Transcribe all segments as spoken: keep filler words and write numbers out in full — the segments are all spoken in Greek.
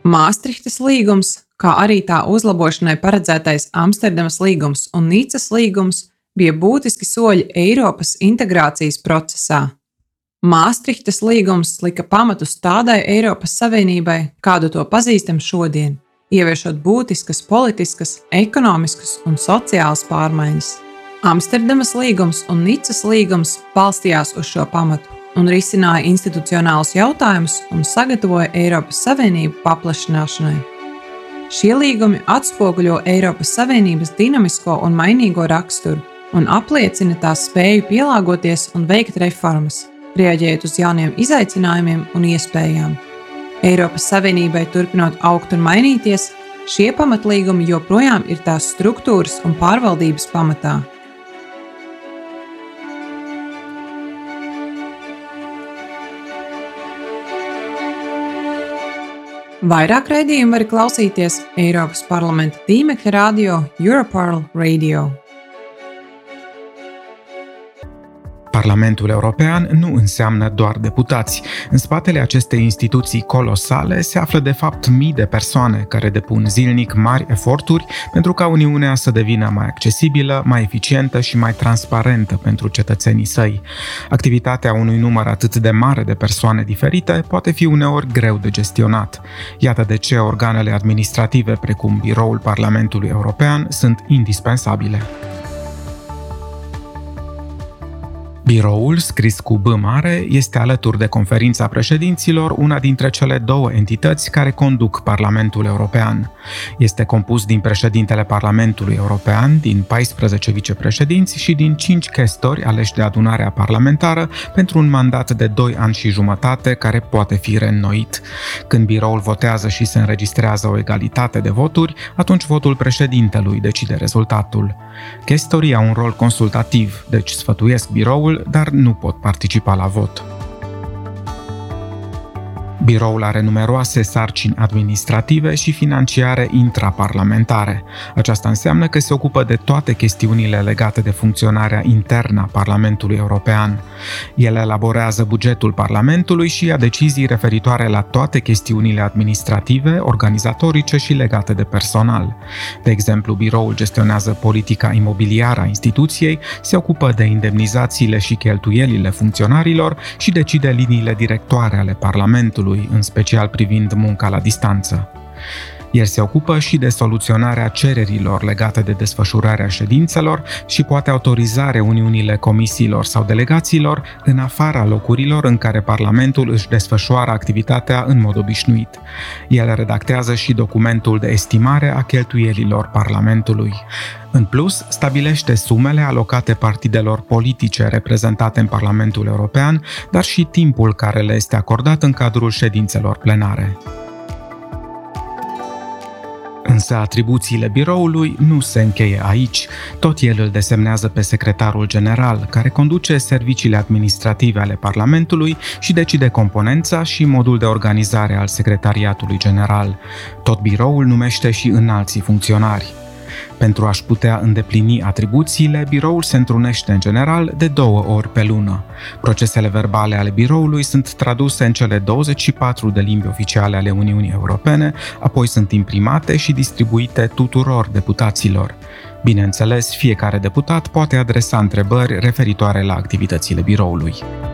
Māstrihtas līgums, kā arī tā uzlabošanai paredzētais Amsterdamas līgums un Nicas līgums, bija būtiski soļi Eiropas integrācijas procesā. Māstrihtas līgums lika pamatus tādai Eiropas Savienībai, kādu to pazīstam šodien, ieviešot būtiskas politiskas, ekonomiskas un sociālas pārmaiņas. Amsterdamas līgums un Nicas līgums balstījās uz šo pamatu un risināja institucionālus jautājumus un sagatavoja Eiropas Savienību paplašināšanai. Šie līgumi atspoguļo Eiropas Savienības dinamisko un mainīgo raksturu un apliecina tās spēju pielāgoties un veikt reformas, reaģējot uz jauniem izaicinājumiem un iespējām. Eiropas Savienībai turpinot augt un mainīties, šie pamatlīgumi joprojām ir tās struktūras un pārvaldības pamatā. Vairāk raidījumu var klausīties Eiropas parlamenta tīmekļa radio Europarl Radio. Parlamentul European nu înseamnă doar deputați. În spatele acestei instituții colosale se află de fapt mii de persoane care depun zilnic mari eforturi pentru ca Uniunea să devină mai accesibilă, mai eficientă și mai transparentă pentru cetățenii săi. Activitatea unui număr atât de mare de persoane diferite poate fi uneori greu de gestionat. Iată de ce organele administrative precum Biroul Parlamentului European sunt indispensabile. Biroul, scris cu B mare, este alături de Conferința Președinților una dintre cele două entități care conduc Parlamentul European. Este compus din președintele Parlamentului European, din paisprezece vicepreședinți și din cinci chestori aleși de adunarea parlamentară pentru un mandat de doi ani și jumătate care poate fi reînnoit. Când biroul votează și se înregistrează o egalitate de voturi, atunci votul președintelui decide rezultatul. Chestorii au un rol consultativ, deci sfătuiesc biroul, dar nu pot participa la vot. Biroul are numeroase sarcini administrative și financiare intraparlamentare. Aceasta înseamnă că se ocupă de toate chestiunile legate de funcționarea internă a Parlamentului European. El elaborează bugetul Parlamentului și ia decizii referitoare la toate chestiunile administrative, organizatorice și legate de personal. De exemplu, biroul gestionează politica imobiliară a instituției, se ocupă de indemnizațiile și cheltuielile funcționarilor și decide liniile directoare ale Parlamentului, în special privind munca la distanță. El se ocupă și de soluționarea cererilor legate de desfășurarea ședințelor și poate autoriza reuniunile comisiilor sau delegațiilor în afara locurilor în care Parlamentul își desfășoară activitatea în mod obișnuit. El redactează și documentul de estimare a cheltuielilor Parlamentului. În plus, stabilește sumele alocate partidelor politice reprezentate în Parlamentul European, dar și timpul care le este acordat în cadrul ședințelor plenare. Însă atribuțiile biroului nu se încheie aici. Tot el îl desemnează pe secretarul general, care conduce serviciile administrative ale Parlamentului și decide componența și modul de organizare al secretariatului general. Tot biroul numește și înalții funcționari. Pentru a-și putea îndeplini atribuțiile, biroul se întrunește în general de două ori pe lună. Procesele verbale ale biroului sunt traduse în cele douăzeci și patru de limbi oficiale ale Uniunii Europene, apoi sunt imprimate și distribuite tuturor deputaților. Bineînțeles, fiecare deputat poate adresa întrebări referitoare la activitățile biroului.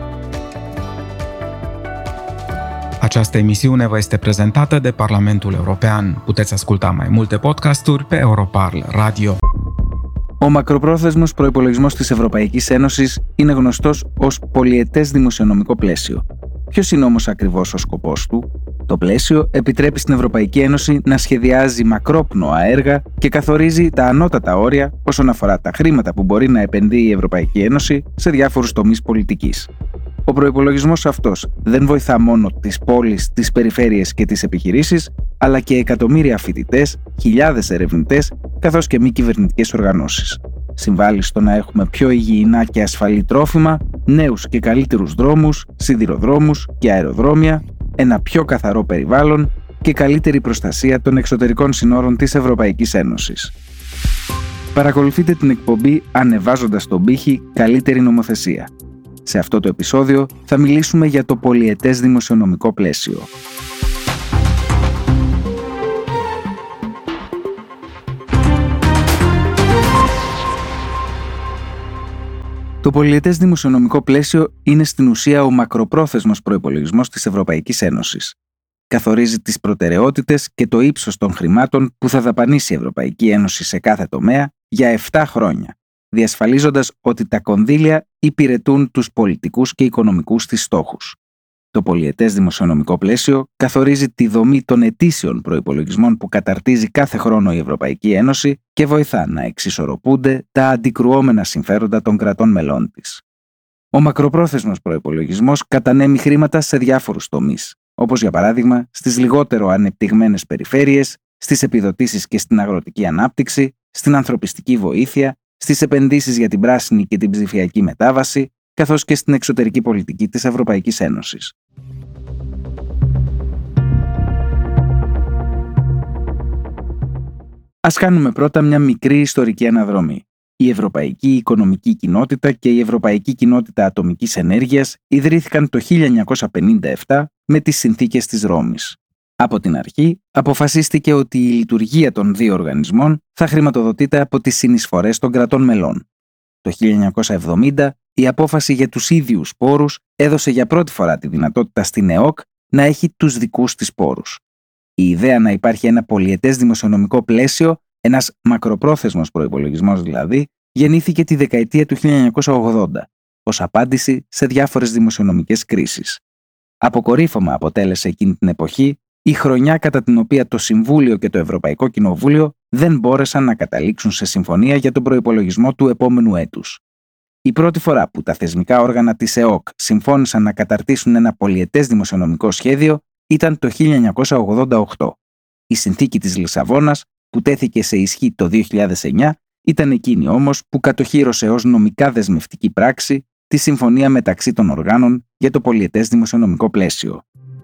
Această emisiune vă este prezentată de Parlamentul European. Puteți asculta mai multe podcasturi pe Europarl Radio. Ο μακροπρόθεσμος προϋπολογισμός της Ευρωπαϊκής Ένωσης είναι γνωστός ως πολυετές δημοσιονομικό πλαίσιο. Ποιος είναι όμως ακριβώς ο σκοπός του? Το πλαίσιο επιτρέπει στην Ευρωπαϊκή Ένωση να σχεδιάζει μακρόπνοα έργα και καθορίζει τα ανώτατα όρια όσον αφορά τα χρήματα που μπορεί να επενδύει η Ευρωπαϊκή Ένωση σε διάφορους τομείς πολιτικής. Ο προϋπολογισμός αυτός δεν βοηθά μόνο τις πόλεις, τις περιφέρειες και τις επιχειρήσεις, αλλά και εκατομμύρια φοιτητές, χιλιάδες ερευνητές, καθώς και μη κυβερνητικές οργανώσεις. Συμβάλλει στο να έχουμε πιο υγιεινά και ασφαλή τρόφιμα, νέους και καλύτερους δρόμους, σιδηροδρόμους και αεροδρόμια, ένα πιο καθαρό περιβάλλον και καλύτερη προστασία των εξωτερικών συνόρων της Ευρωπαϊκής Ένωσης. Παρακολουθείτε την εκπομπή ανεβάζοντας τον πύχη «Καλύτερη νομοθεσία». Σε αυτό το επεισόδιο θα μιλήσουμε για το πολυετές δημοσιονομικό πλαίσιο. Το πολυετές δημοσιονομικό πλαίσιο είναι στην ουσία ο μακροπρόθεσμος προϋπολογισμός της Ευρωπαϊκής Ένωσης. Καθορίζει τις προτεραιότητες και το ύψος των χρημάτων που θα δαπανίσει η Ευρωπαϊκή Ένωση σε κάθε τομέα για επτά χρόνια, διασφαλίζοντας ότι τα κονδύλια υπηρετούν τους πολιτικούς και οικονομικούς της στόχους. Το πολυετές δημοσιονομικό πλαίσιο καθορίζει τη δομή των ετήσιων προϋπολογισμών που καταρτίζει κάθε χρόνο η Ευρωπαϊκή Ένωση και βοηθά να εξισορροπούνται τα αντικρουόμενα συμφέροντα των κρατών μελών της. Ο μακροπρόθεσμος προϋπολογισμός κατανέμει χρήματα σε διάφορους τομείς, όπως για παράδειγμα στις λιγότερο ανεπτυγμένες περιφέρειες, στις επιδοτήσεις και στην αγροτική ανάπτυξη, στην ανθρωπιστική βοήθεια, στις επενδύσεις για την πράσινη και την ψηφιακή μετάβαση, καθώς και στην εξωτερική πολιτική της Ευρωπαϊκής Ένωσης. Ας κάνουμε πρώτα μια μικρή ιστορική αναδρομή. Η Ευρωπαϊκή Οικονομική Κοινότητα και η Ευρωπαϊκή Κοινότητα Ατομικής Ενέργειας ιδρύθηκαν το χίλια εννιακόσια πενήντα επτά με τις συνθήκες της Ρώμης. Από την αρχή αποφασίστηκε ότι η λειτουργία των δύο οργανισμών θα χρηματοδοτείται από τις συνεισφορές των κρατών μελών. Το χίλια εννιακόσια εβδομήντα η απόφαση για τους ίδιους πόρους έδωσε για πρώτη φορά τη δυνατότητα στην ΕΟΚ να έχει τους δικούς της πόρους. Η ιδέα να υπάρχει ένα πολυετές δημοσιονομικό πλαίσιο, ένας μακροπρόθεσμος προϋπολογισμός δηλαδή, γεννήθηκε τη δεκαετία του χίλια εννιακόσια ογδόντα, ως απάντηση σε διάφορες δημοσιονομικές κρίσεις. Αποκορύφωμα αποτέλεσε εκείνη την εποχή η χρονιά κατά την οποία το Συμβούλιο και το Ευρωπαϊκό Κοινοβούλιο δεν μπόρεσαν να καταλήξουν σε συμφωνία για τον προϋπολογισμό του επόμενου έτους. Η πρώτη φορά που τα θεσμικά όργανα της ΕΟΚ συμφώνησαν να καταρτήσουν ένα πολυετές δημοσιονομικό σχέδιο ήταν το χίλια εννιακόσια ογδόντα οκτώ. Η συνθήκη της Λισαβόνας, που τέθηκε σε ισχύ το δύο χιλιάδες εννιά, ήταν εκείνη όμως που κατοχύρωσε ως νομικά δεσμευτική πράξη τη συμφωνία μεταξύ των οργάνων για το πολυετές δημοσιονομικό πλαίσιο.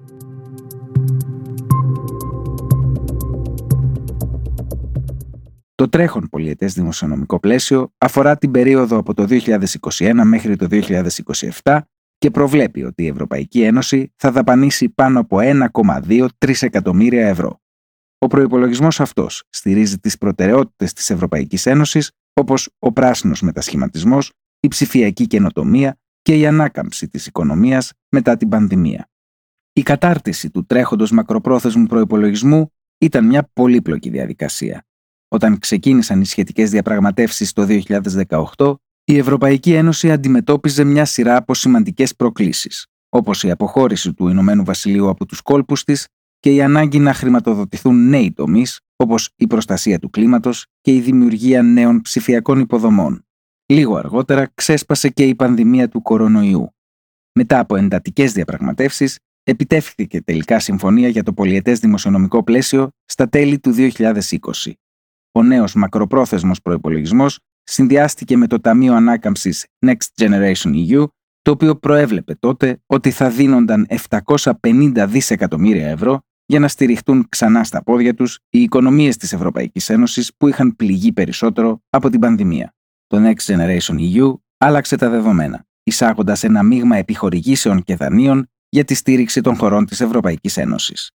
Το τρέχον πολυετές δημοσιονομικό πλαίσιο αφορά την περίοδο από το δύο χιλιάδες είκοσι ένα μέχρι το δύο χιλιάδες είκοσι επτά και προβλέπει ότι η Ευρωπαϊκή Ένωση θα δαπανίσει πάνω από ένα κόμμα δύο τρισεκατομμύρια ευρώ. Ο προϋπολογισμός αυτός στηρίζει τις προτεραιότητες της Ευρωπαϊκής Ένωσης, όπως ο πράσινος μετασχηματισμός, η ψηφιακή καινοτομία και η ανάκαμψη της οικονομίας μετά την πανδημία. Η κατάρτιση του τρέχοντος μακροπρόθεσμου προϋπολογισμού ήταν μια πολύπλοκη διαδικασία. Όταν ξεκίνησαν οι σχετικές διαπραγματεύσεις το δύο χιλιάδες δεκαοκτώ, η Ευρωπαϊκή Ένωση αντιμετώπιζε μια σειρά από σημαντικές προκλήσεις, όπως η αποχώρηση του Ηνωμένου Βασιλείου από τους κόλπους της και η ανάγκη να χρηματοδοτηθούν νέοι τομείς, όπως η προστασία του κλίματος και η δημιουργία νέων ψηφιακών υποδομών. Λίγο αργότερα ξέσπασε και η πανδημία του κορονοϊού. Μετά από εντατικές διαπραγματεύσεις, επιτεύχθηκε τελικά συμφωνία για το πολυετές δημοσιονομικό πλαίσιο στα τέλη του δύο χιλιάδες είκοσι. Ο νέος μακροπρόθεσμος προϋπολογισμός συνδυάστηκε με το Ταμείο Ανάκαμψης Next Generation ι γιου, το οποίο προέβλεπε τότε ότι θα δίνονταν επτακόσια πενήντα δισεκατομμύρια ευρώ για να στηριχτούν ξανά στα πόδια τους οι οικονομίες της Ευρωπαϊκής Ένωσης που είχαν πληγεί περισσότερο από την πανδημία. Το Next Generation ι γιου άλλαξε τα δεδομένα, εισάγοντας ένα μείγμα επιχορηγήσεων και δανείων για τη στήριξη των χωρών της Ευρωπαϊκής Ένωσης.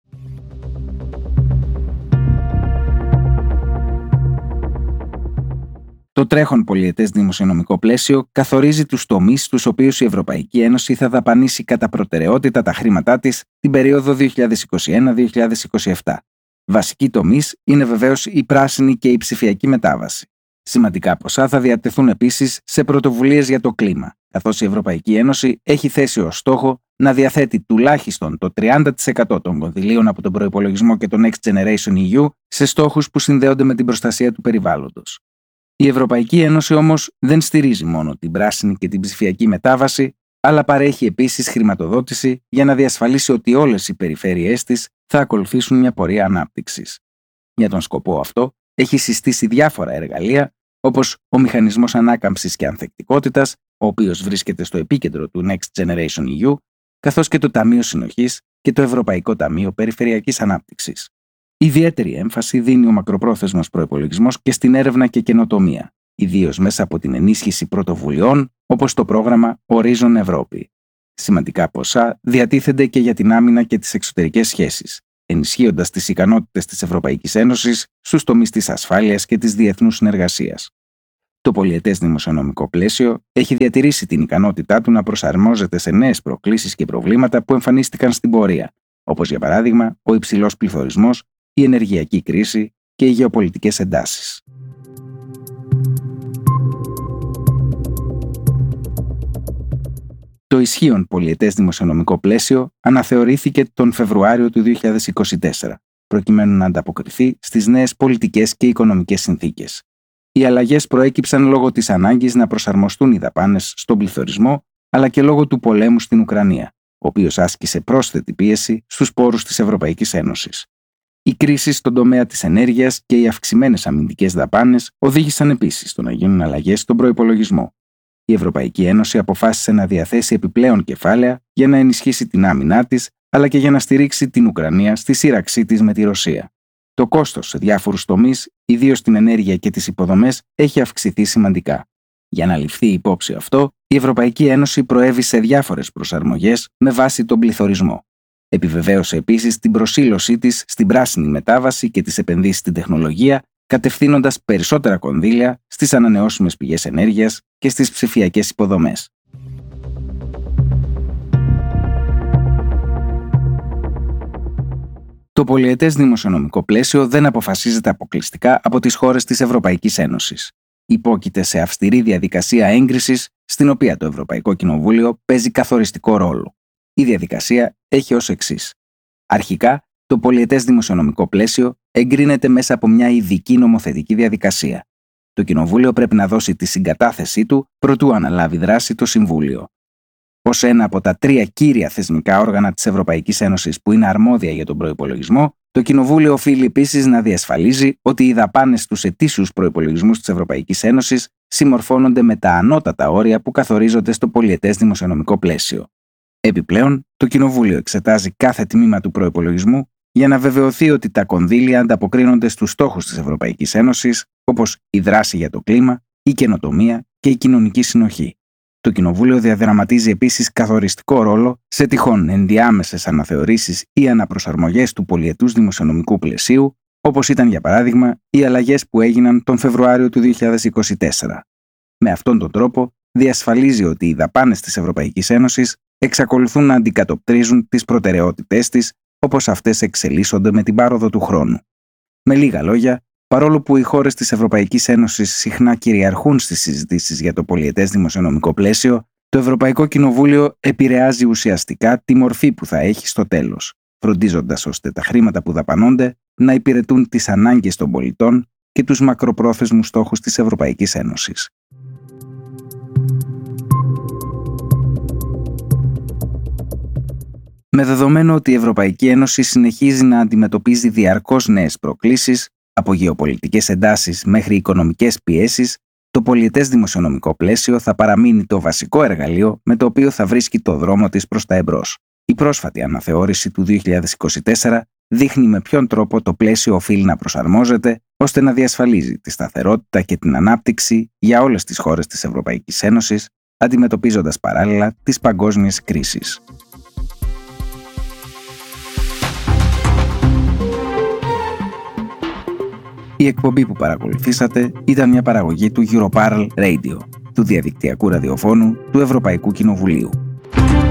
Το τρέχον πολυετές δημοσιονομικό πλαίσιο καθορίζει τους τομείς στους οποίους η Ευρωπαϊκή Ένωση θα δαπανίσει κατά προτεραιότητα τα χρήματά της την περίοδο δύο χιλιάδες είκοσι ένα με δύο χιλιάδες είκοσι επτά. Βασικοί τομείς είναι βεβαίως η πράσινη και η ψηφιακή μετάβαση. Σημαντικά ποσά θα διατεθούν επίσης σε πρωτοβουλίες για το κλίμα, καθώς η Ευρωπαϊκή Ένωση έχει θέσει ως στόχο να διαθέτει τουλάχιστον το τριάντα τοις εκατό των κονδυλίων από τον προϋπολογισμό και το Next Generation ι γιου σε στόχους που συνδέονται με την προστασία του περιβάλλοντος. Η Ευρωπαϊκή Ένωση όμως δεν στηρίζει μόνο την πράσινη και την ψηφιακή μετάβαση, αλλά παρέχει επίσης χρηματοδότηση για να διασφαλίσει ότι όλες οι περιφέρειές της θα ακολουθήσουν μια πορεία ανάπτυξης. Για τον σκοπό αυτό, έχει συστήσει διάφορα εργαλεία, όπως ο Μηχανισμός Ανάκαμψης και Ανθεκτικότητας, ο οποίος βρίσκεται στο επίκεντρο του Next Generation ι γιου, καθώς και το Ταμείο Συνοχής και το Ευρωπαϊκό Ταμείο Περιφερειακής Ανάπτυξης. Ιδιαίτερη έμφαση δίνει ο μακροπρόθεσμος προϋπολογισμός και στην έρευνα και καινοτομία, ιδίως μέσα από την ενίσχυση πρωτοβουλειών όπως το πρόγραμμα Horizon Ευρώπη. Σημαντικά ποσά διατίθενται και για την άμυνα και τις εξωτερικές σχέσεις, ενισχύοντας τις ικανότητες της Ευρωπαϊκής Ένωσης στους τομείς της ασφάλειας και της διεθνούς συνεργασίας. Το πολιετές δημοσιονομικό πλαίσιο έχει διατηρήσει την ικανότητά του να προσαρμόζεται σε νέες προκλήσεις και προβλήματα που εμφανίστηκαν στην πορεία, όπως για παράδειγμα ο υψηλός πληθωρισμός, η ενεργειακή κρίση και οι γεωπολιτικές εντάσεις. Το ισχύον πολιετές δημοσιονομικό πλαίσιο αναθεωρήθηκε τον Φεβρουάριο του δύο χιλιάδες είκοσι τέσσερα, προκειμένου να ανταποκριθεί στις νέες πολιτικές και οικονομικές συνθήκες. Οι αλλαγές προέκυψαν λόγω της ανάγκης να προσαρμοστούν οι δαπάνες στον πληθωρισμό, αλλά και λόγω του πολέμου στην Ουκρανία, ο οποίος άσκησε πρόσθετη πίεση στους πόρους της Ευρωπαϊκής Ένωσης. Η κρίση στον τομέα της ενέργειας και οι αυξημένες αμυντικές δαπάνες οδήγησαν επίσης στο να γίνουν αλλαγές στον προϋπολογισμό. Η Ευρωπαϊκή Ένωση αποφάσισε να διαθέσει επιπλέον κεφάλαια για να ενισχύσει την άμυνά της, αλλά και για να στηρίξει την Ουκρανία στη σύραξή της με τη Ρωσία. Το κόστος σε διάφορους τομείς, ιδίως στην ενέργεια και τις υποδομές, έχει αυξηθεί σημαντικά. Για να ληφθεί υπόψη αυτό, η Ευρωπαϊκή Ένωση προέβη σε διάφορες προσαρμογές με βάση τον πληθωρισμό. Επιβεβαίωσε επίσης την προσήλωσή της στην πράσινη μετάβαση και τις επενδύσεις στην τεχνολογία, κατευθύνοντας περισσότερα κονδύλια στις ανανεώσιμες πηγές ενέργειας και στις ψηφιακές υποδομές. Το πολιετές δημοσιονομικό πλαίσιο δεν αποφασίζεται αποκλειστικά από τις χώρες της Ευρωπαϊκής Ένωσης. Υπόκειται σε αυστηρή διαδικασία έγκρισης, στην οποία το Ευρωπαϊκό Κοινοβούλιο παίζει καθοριστικό ρόλο. Η διαδικασία έχει ως εξής. Αρχικά, το πολιετές δημοσιονομικό πλαίσιο εγκρίνεται μέσα από μια ειδική νομοθετική διαδικασία. Το Κοινοβούλιο πρέπει να δώσει τη συγκατάθεσή του προτού αναλάβει δράση το Συμβούλιο. Ως ένα από τα τρία κύρια θεσμικά όργανα της Ευρωπαϊκής Ένωσης που είναι αρμόδια για τον προϋπολογισμό, το Κοινοβούλιο οφείλει επίσης να διασφαλίζει ότι οι δαπάνες στους ετήσιους προϋπολογισμούς της Ευρωπαϊκής Ένωσης συμμορφώνονται με τα ανώτατα όρια που καθορίζονται στο πολιετές δημοσιονομικό πλαίσιο. Επιπλέον, το Κοινοβούλιο εξετάζει κάθε τμήμα του προϋπολογισμού για να βεβαιωθεί ότι τα κονδύλια ανταποκρίνονται στους στόχους της Ευρωπαϊκής Ένωσης, όπως η δράση για το κλίμα, η καινοτομία και η κοινωνική συνοχή. Το Κοινοβούλιο διαδραματίζει επίσης καθοριστικό ρόλο σε τυχόν ενδιάμεσες αναθεωρήσεις ή αναπροσαρμογές του πολιετούς δημοσιονομικού πλαισίου, όπως ήταν για παράδειγμα οι αλλαγές που έγιναν τον Φεβρουάριο του δύο χιλιάδες είκοσι τέσσερα. Με αυτόν τον τρόπο διασφαλίζει ότι οι δαπάνες της Ευρωπαϊκής Ένωσης εξακολουθούν να αντικατοπτρίζουν τις προτεραιότητές της, όπως αυτές εξελίσσονται με την πάροδο του χρόνου. Με λίγα λόγια, παρόλο που οι χώρες της Ευρωπαϊκής Ένωσης συχνά κυριαρχούν στις συζητήσεις για το πολιετές δημοσιονομικό πλαίσιο, το Ευρωπαϊκό Κοινοβούλιο επηρεάζει ουσιαστικά τη μορφή που θα έχει στο τέλος, φροντίζοντας ώστε τα χρήματα που δαπανώνται να υπηρετούν τις ανάγκες των πολιτών και τους μακροπρόθεσμους στόχους της Ευρωπαϊκής Ένωσης. Με δεδομένο ότι η Ευρωπαϊκή Ένωση συνεχίζει να αντιμετωπίζει διαρκώς νέες προκλήσεις, από γεωπολιτικές εντάσεις μέχρι οικονομικές πιέσεις, το πολιετές δημοσιονομικό πλαίσιο θα παραμείνει το βασικό εργαλείο με το οποίο θα βρίσκει το δρόμο της προς τα εμπρός. Η πρόσφατη αναθεώρηση του δύο χιλιάδες είκοσι τέσσερα δείχνει με ποιον τρόπο το πλαίσιο οφείλει να προσαρμόζεται ώστε να διασφαλίζει τη σταθερότητα και την ανάπτυξη για όλες τις χώρες της Ευρωπαϊκής Ένωσης, αντιμετωπίζοντας παράλληλα τις παγκόσμιες κρίσεις. Η εκπομπή που παρακολουθήσατε ήταν μια παραγωγή του Europarl Radio, του διαδικτυακού ραδιοφώνου του Ευρωπαϊκού Κοινοβουλίου.